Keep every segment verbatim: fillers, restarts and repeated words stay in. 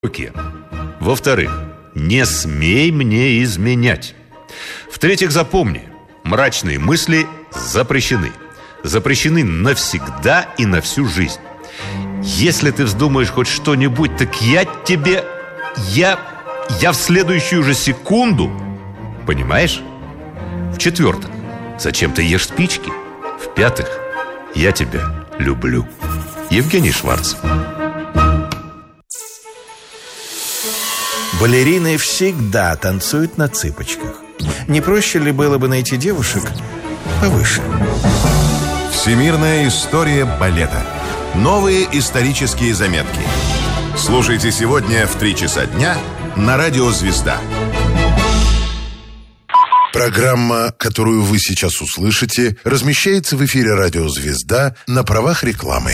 руке. Во-вторых, не смей мне изменять. В-третьих, запомни, мрачные мысли запрещены. Запрещены навсегда и на всю жизнь. Если ты вздумаешь хоть что-нибудь, так я тебе... Я... Я в следующую же секунду... Понимаешь? В-четвертых, зачем ты ешь спички? В-пятых, я тебя люблю. Евгений Шварц. Балерины всегда танцуют на цыпочках. Не проще ли было бы найти девушек повыше? Всемирная история балета. Новые исторические заметки. Слушайте сегодня в три часа дня на радио «Звезда». Программа, которую вы сейчас услышите, размещается в эфире радио «Звезда» на правах рекламы.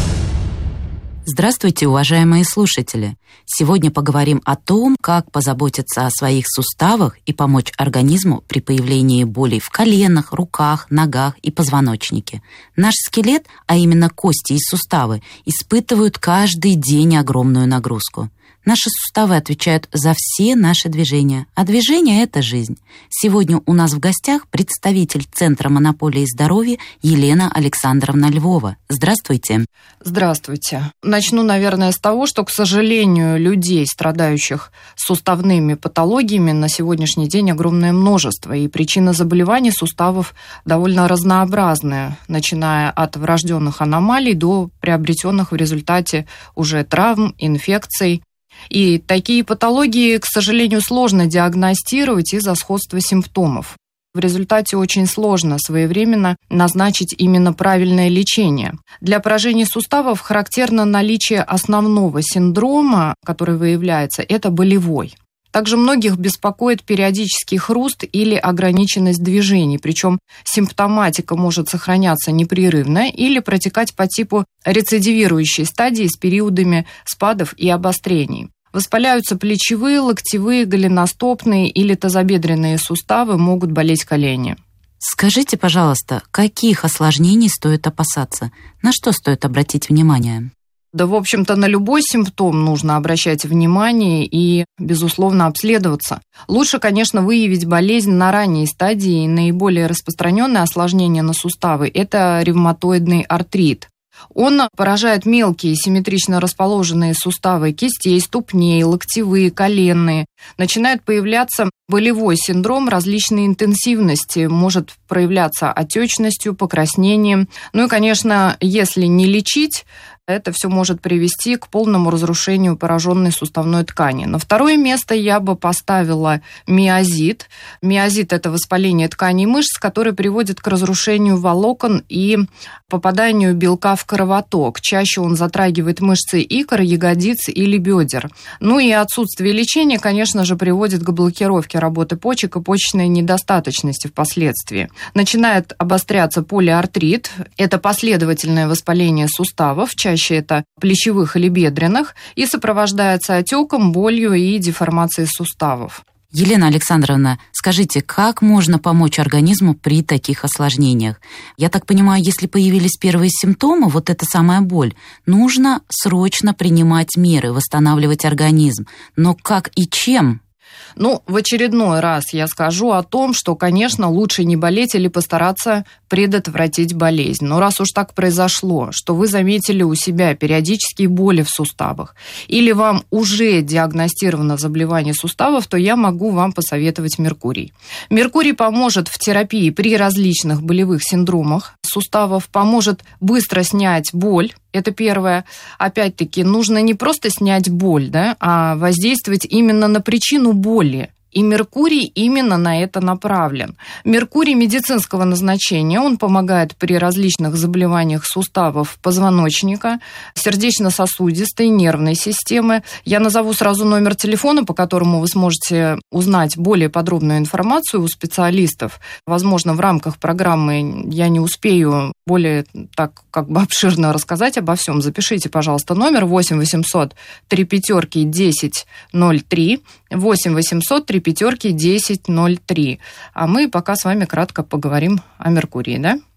Здравствуйте, уважаемые слушатели! Сегодня поговорим о том, как позаботиться о своих суставах и помочь организму при появлении болей в коленах, руках, ногах и позвоночнике. Наш скелет, а именно кости и суставы, испытывают каждый день огромную нагрузку. Наши суставы отвечают за все наши движения, а движение – это жизнь. Сегодня у нас в гостях представитель Центра монополии здоровья Елена Александровна Львова. Здравствуйте. Здравствуйте. Начну, наверное, с того, что, к сожалению, людей, страдающих суставными патологиями, на сегодняшний день огромное множество, и причины заболеваний суставов довольно разнообразные, начиная от врожденных аномалий до приобретенных в результате уже травм, инфекций. И такие патологии, к сожалению, сложно диагностировать из-за сходства симптомов. В результате очень сложно своевременно назначить именно правильное лечение. Для поражения суставов характерно наличие основного синдрома, который выявляется, это болевой. Также многих беспокоит периодический хруст или ограниченность движений, причем симптоматика может сохраняться непрерывно или протекать по типу рецидивирующей стадии с периодами спадов и обострений. Воспаляются плечевые, локтевые, голеностопные или тазобедренные суставы, могут болеть колени. Скажите, пожалуйста, каких осложнений стоит опасаться? На что стоит обратить внимание? Да, в общем-то, на любой симптом нужно обращать внимание и, безусловно, обследоваться. Лучше, конечно, выявить болезнь на ранней стадии. Наиболее распространенное осложнение на суставы – это ревматоидный артрит. Он поражает мелкие симметрично расположенные суставы кистей, ступней, локтевые, коленные. Начинает появляться болевой синдром различной интенсивности, может проявляться отечностью, покраснением. Ну и, конечно, если не лечить, это все может привести к полному разрушению пораженной суставной ткани. На второе место я бы поставила миозит. Миозит – это воспаление тканей мышц, которое приводит к разрушению волокон и попаданию белка в кровоток. Чаще он затрагивает мышцы икр, ягодиц или бедер. Ну и отсутствие лечения, конечно же, приводит к блокировке работы почек и почечной недостаточности впоследствии. Начинает обостряться полиартрит. Это последовательное воспаление суставов, чаще это плечевых или бедренных, и сопровождается отеком, болью и деформацией суставов. Елена Александровна, скажите, как можно помочь организму при таких осложнениях? Я так понимаю, если появились первые симптомы, вот эта самая боль, нужно срочно принимать меры, восстанавливать организм. Но как и чем? Ну, в очередной раз я скажу о том, что, конечно, лучше не болеть или постараться предотвратить болезнь. Но раз уж так произошло, что вы заметили у себя периодические боли в суставах, или вам уже диагностировано заболевание суставов, то я могу вам посоветовать меркурий. Меркурий поможет в терапии при различных болевых синдромах суставов, поможет быстро снять боль. Это первое. Опять-таки, нужно не просто снять боль, да, а воздействовать именно на причину боли. И Меркурий именно на это направлен. Меркурий медицинского назначения, он помогает при различных заболеваниях суставов позвоночника, сердечно-сосудистой, нервной системы. Я назову сразу номер телефона, по которому вы сможете узнать более подробную информацию у специалистов. Возможно, в рамках программы я не успею более так как бы обширно рассказать обо всем. Запишите, пожалуйста, номер восемь восемьсот три пятерки десять ноль три, восемь восемьсот три пятерки десять ноль три. А мы пока с вами кратко поговорим о Меркурии, да?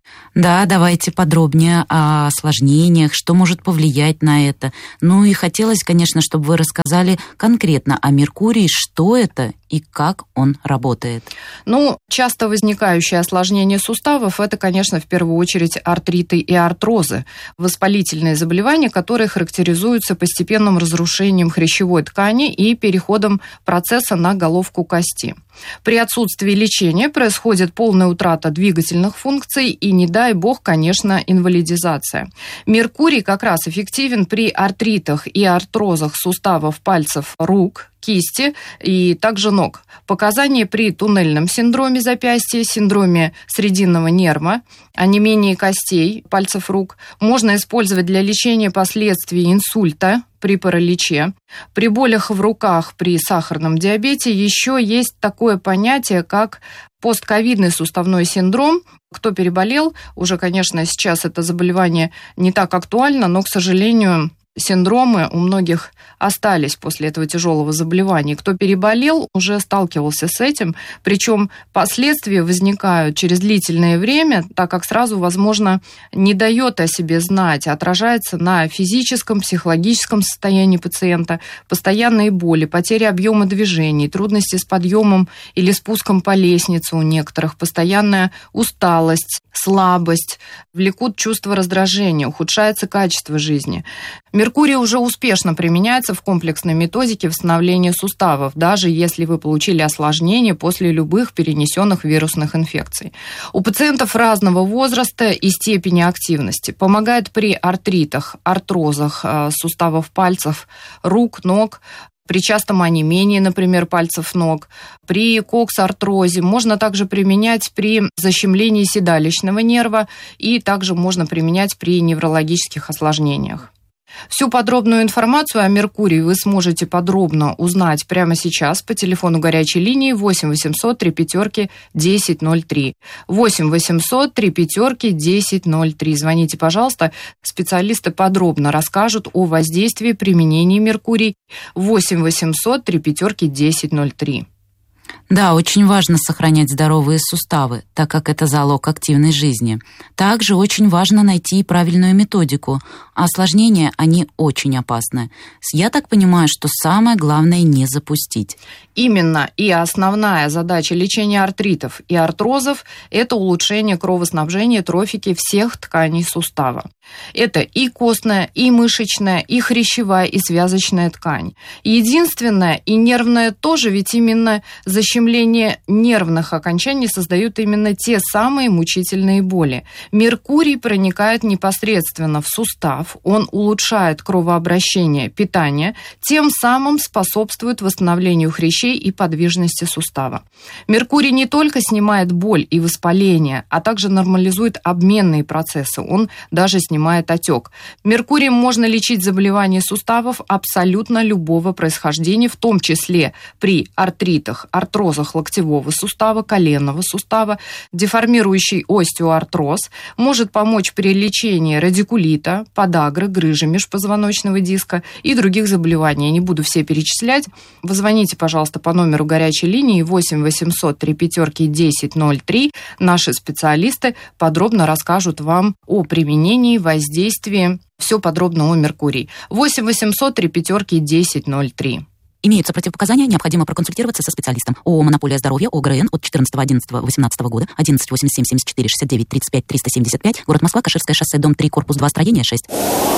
Да, давайте подробнее о осложнениях, что может повлиять на это. Ну и хотелось, конечно, чтобы вы рассказали конкретно о Меркурии, что это и как он работает. Ну, часто возникающие осложнения суставов – это, конечно, в первую очередь артриты и артрозы, воспалительные заболевания, которые характеризуются постепенным разрушением хрящевой ткани и переходом процесса на головку кости. При отсутствии лечения происходит полная утрата двигательных функций и, не дай бог, конечно, инвалидизация. Меркурий как раз эффективен при артритах и артрозах суставов пальцев рук, кисти и также ног. Показания при туннельном синдроме запястья, синдроме срединного нерва, онемении костей пальцев рук можно использовать для лечения последствий инсульта при параличе. При болях в руках при сахарном диабете еще есть такое понятие, как постковидный суставной синдром. Кто переболел, уже, конечно, сейчас это заболевание не так актуально, но, к сожалению, синдромы у многих остались после этого тяжелого заболевания. Кто переболел, уже сталкивался с этим. Причем последствия возникают через длительное время, так как сразу, возможно, не дает о себе знать, отражается на физическом, психологическом состоянии пациента, постоянные боли, потеря объема движений, трудности с подъемом или спуском по лестнице у некоторых, постоянная усталость, слабость, влекут чувство раздражения, ухудшается качество жизни. Меркурий уже успешно применяется в комплексной методике восстановления суставов, даже если вы получили осложнения после любых перенесенных вирусных инфекций. У пациентов разного возраста и степени активности. Помогает при артритах, артрозах суставов пальцев, рук, ног, при частом онемении, например, пальцев ног, при коксартрозе. Можно также применять при защемлении седалищного нерва и также можно применять при неврологических осложнениях. Всю подробную информацию о Меркурии вы сможете подробно узнать прямо сейчас по телефону горячей линии восемь восемьсот три пятерки десять ноль три. восемь восемьсот три пятерки десять ноль три. Звоните, пожалуйста, специалисты подробно расскажут о воздействии применения Меркурий. восемь восемьсот три пятерки десять ноль три. Да, очень важно сохранять здоровые суставы, так как это залог активной жизни. Также очень важно найти правильную методику. А осложнения, они очень опасны. Я так понимаю, что самое главное не запустить. Именно. И основная задача лечения артритов и артрозов – это улучшение кровоснабжения трофики всех тканей сустава. Это и костная, и мышечная, и хрящевая, и связочная ткань. Единственное, и нервная тоже, ведь именно защемление нервных окончаний создают именно те самые мучительные боли. Меркурий проникает непосредственно в сустав, он улучшает кровообращение, питание, тем самым способствует восстановлению хрящей и подвижности сустава. Меркурий не только снимает боль и воспаление, а также нормализует обменные процессы, он даже снимает отек. Меркурием можно лечить заболевания суставов абсолютно любого происхождения, в том числе при артритах, артрозах локтевого сустава, коленного сустава. Деформирующий остеоартроз может помочь при лечении радикулита, подагры, грыжи межпозвоночного диска и других заболеваний. Я не буду все перечислять. Вы звоните, пожалуйста, по номеру горячей линии восемь восемьсот три пятерки десять ноль три. Наши специалисты подробно расскажут вам о применении, воздействии. Все подробно о Меркурии. восемь восемьсот три пятерки десять ноль три. Имеются противопоказания, необходимо проконсультироваться со специалистом. ООО «Монополия здоровья», ОГРН от четырнадцатого одиннадцатого восемнадцатого года, одиннадцать восемьдесят семь семьдесят четыре шестьдесят девять тридцать пять триста семьдесят пять, город Москва, Каширское шоссе, дом три, корпус два, строение шесть.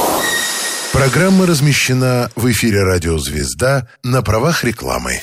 Программа размещена в эфире «Радио Звезда» на правах рекламы.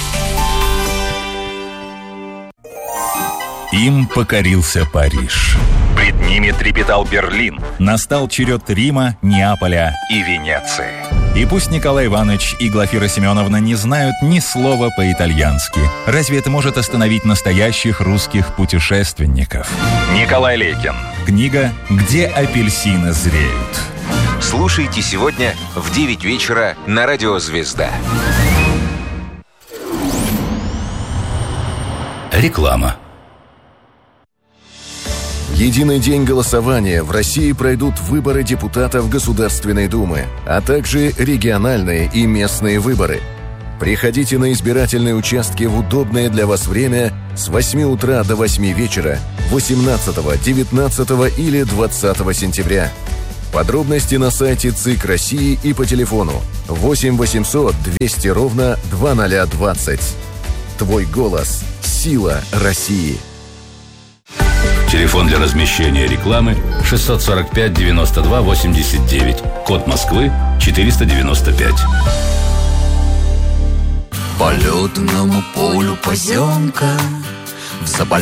Им покорился Париж. Пред ними трепетал Берлин. Настал черед Рима, Неаполя и Венеции. И пусть Николай Иванович и Глафира Семеновна не знают ни слова по-итальянски, разве это может остановить настоящих русских путешественников? Николай Лейкин. Книга «Где апельсины зреют». Слушайте сегодня в девять вечера на Радио Звезда. Реклама. Единый день голосования. В России пройдут выборы депутатов Государственной Думы, а также региональные и местные выборы. Приходите на избирательные участки в удобное для вас время с восьми утра до восьми вечера восемнадцатого, девятнадцатого или двадцатого сентября. Подробности на сайте ЦИК России и по телефону восемь восемьсот двести ровно двадцать двадцать. Твой голос – сила России. Телефон для размещения рекламы шестьсот сорок пять девяносто два восемьдесят девять. Код Москвы четыреста девяносто пять. По лётному полю поземка в заболевании.